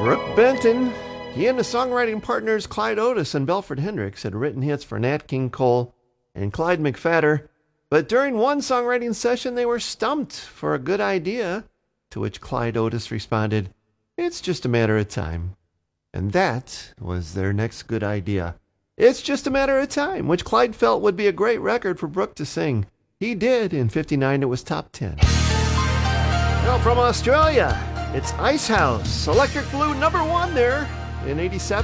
Brooke Benton. He and his songwriting partners Clyde Otis and Belford Hendricks had written hits for Nat King Cole and Clyde McPhatter, but during one songwriting session they were stumped for a good idea, to which Clyde Otis responded, "It's just a matter of time." And that was their next good idea. It's Just a Matter of Time, which Clyde felt would be a great record for Brooke to sing. He did. In '59 it was top 10. Now from Australia, it's Icehouse, Electric Blue #1 there in '87.